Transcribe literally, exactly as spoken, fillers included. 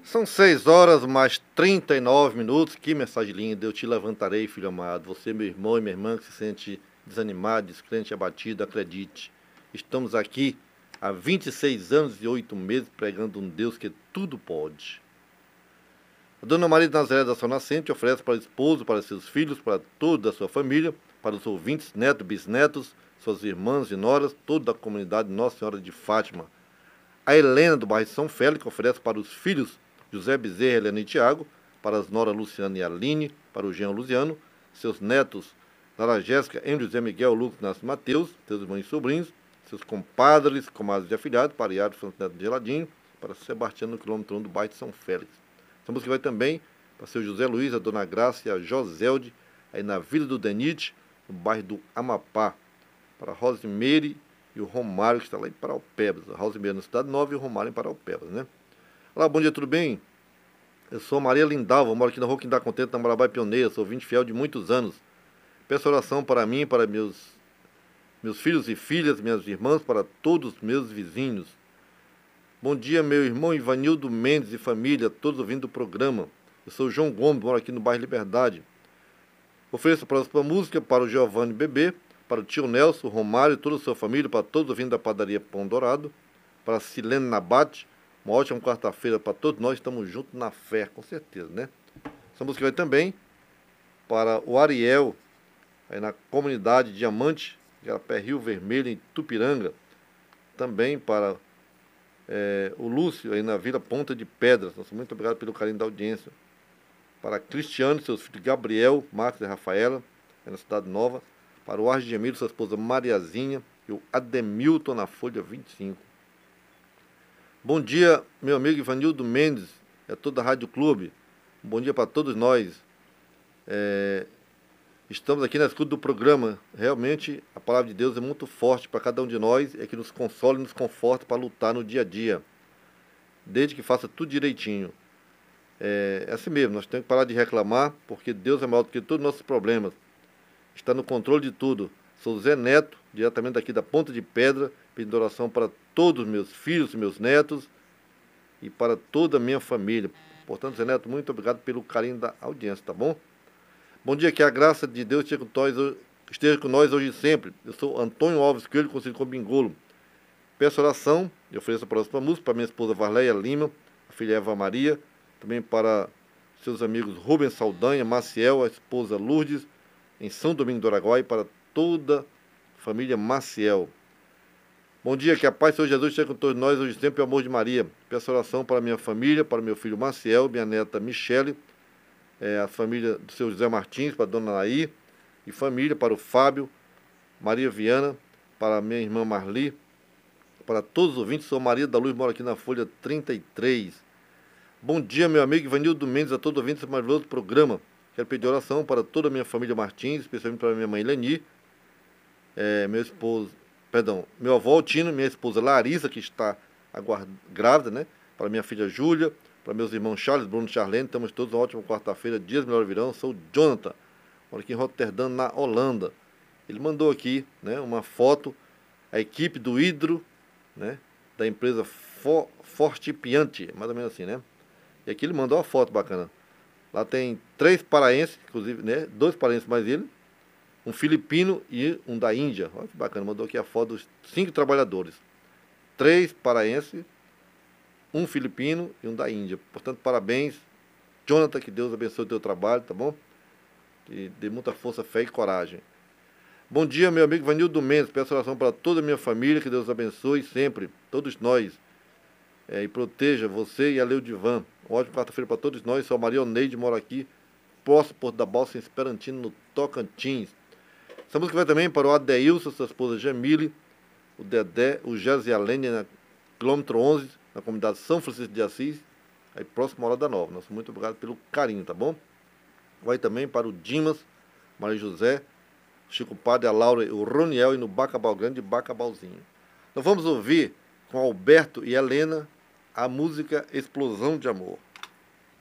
São seis horas mais trinta e nove minutos. Que mensagem linda. Eu te levantarei, filho amado. Você, meu irmão e minha irmã, que se sente desanimado, descrente, abatido, acredite. Estamos aqui há vinte e seis anos e oito meses pregando um Deus que tudo pode. A Dona Maria de Nazaré da São Nascente oferece para o esposo, para seus filhos, para toda a sua família, para os ouvintes, netos, bisnetos, suas irmãs e noras, toda a comunidade Nossa Senhora de Fátima. A Helena do bairro São Félix oferece para os filhos José Bezerra, Helena e Tiago, para as noras Luciana e Aline, para o Jean Luziano, seus netos Lara Jéssica, Henrique José Miguel, Lucas Nascimento Mateus, seus irmãos e sobrinhos, seus compadres, comadres e afilhados, para Iado Santo Neto de Geladinho, para Sebastião no quilômetro um do bairro de São Félix. Essa música vai também para seu José Luiz, a Dona Graça e a Joselde, aí na Vila do Denite, no bairro do Amapá, para a Rosimeire e o Romário, que está lá em Paraupebas. A Rosimeire na Cidade Nova e o Romário em Paraupebas, né? Olá, bom dia, tudo bem? Eu sou Maria Lindalva, moro aqui na Rua Quinta Contente, na Marabá Pioneira, sou ouvinte fiel de muitos anos. Peço oração para mim, para meus, meus filhos e filhas, minhas irmãs, para todos os meus vizinhos. Bom dia, meu irmão Ivanildo Mendes e família, todos ouvindo o programa. Eu sou João Gomes, moro aqui no bairro Liberdade. Ofereço a próxima música para o Giovanni Bebê, para o tio Nelson, o Romário e toda a sua família, para todos ouvindo da padaria Pão Dourado, para a Silene Nabate. Uma ótima quarta-feira para todos nós, estamos juntos na fé, com certeza, né? Essa música vai também para o Ariel, aí na comunidade Diamante, Igarapé Rio Vermelho, em Tupiranga. Também para é, o Lúcio, aí na Vila Ponta de Pedras. Nossa, muito obrigado pelo carinho da audiência. Para Cristiano, seus filhos Gabriel, Marcos e Rafaela, aí na Cidade Nova. Para o Arge Emílio, sua esposa Mariazinha e o Ademilton na Folha vinte e cinco. Bom dia, meu amigo Ivanildo Mendes, é toda a Rádio Clube. Bom dia para todos nós. É, estamos aqui na escuta do programa. Realmente, a palavra de Deus é muito forte para cada um de nós, é que nos consola e nos conforta para lutar no dia a dia, desde que faça tudo direitinho. É, é assim mesmo, nós temos que parar de reclamar, porque Deus é maior do que todos os nossos problemas. Está no controle de tudo. Sou Zé Neto, diretamente daqui da Ponta de Pedra, pedindo oração para todos os meus filhos e meus netos e para toda a minha família. Portanto, Zé Neto, muito obrigado pelo carinho da audiência, tá bom? Bom dia, que a graça de Deus esteja com nós, esteja com nós hoje e sempre. Eu sou Antônio Alves Coelho, conhecido como Bingolo. Peço oração, eu ofereço a próxima música para minha esposa Varleia Lima, a filha Eva Maria, também para seus amigos Rubens Saldanha, Maciel, a esposa Lourdes, em São Domingo do Araguaia, e para toda a família Maciel. Bom dia, que a paz do Senhor Jesus esteja com todos nós, hoje sempre o amor de Maria. Peço oração para minha família, para meu filho Maciel, minha neta Michele, é, a família do seu José Martins, para a dona Naí, e família para o Fábio, Maria Viana, para minha irmã Marli, para todos os ouvintes. Sou Maria da Luz, moro aqui na Folha trinta e três. Bom dia, meu amigo Ivanildo Mendes, a todos os ouvintes desse maravilhoso programa. Quero pedir oração para toda a minha família Martins, especialmente para minha mãe Leni, é, meu esposo, perdão, meu avô Altino, minha esposa Larissa, que está aguard... grávida, né? Para minha filha Júlia, para meus irmãos Charles, Bruno e Charlene. Estamos todos uma ótima quarta-feira, dias melhor virão. Sou o Jonathan, moro aqui em Roterdã, na Holanda. Ele mandou aqui, né, uma foto, a equipe do Hidro, né, da empresa For... Fortipiante, mais ou menos assim, né? E aqui ele mandou uma foto bacana. Lá tem três paraenses, inclusive, né? Dois paraenses mais ele, um filipino e um da Índia. Olha que bacana, mandou aqui a foto dos cinco trabalhadores. Três paraenses, um filipino e um da Índia. Portanto, parabéns, Jonathan, que Deus abençoe o teu trabalho, tá bom? E dê muita força, fé e coragem. Bom dia, meu amigo Vanildo Mendes. Peço oração para toda a minha família, que Deus abençoe sempre, todos nós. É, e proteja você e a Leudivan. Uma ótima quarta-feira para todos nós. Sou a Maria Oneide, moro aqui, próximo Porto da Balsa, em Esperantino, no Tocantins. Essa música vai também para o Adeilson, sua esposa Jamile, o Dedé, o Jesialene, na quilômetro onze, na comunidade São Francisco de Assis, aí próximo à Hora da Nova. Nosso muito obrigado pelo carinho, tá bom? Vai também para o Dimas, Maria José, Chico Padre, a Laura, o Roniel e no Bacabal Grande e Bacabalzinho. Nós vamos ouvir com Alberto e Helena a música Explosão de Amor.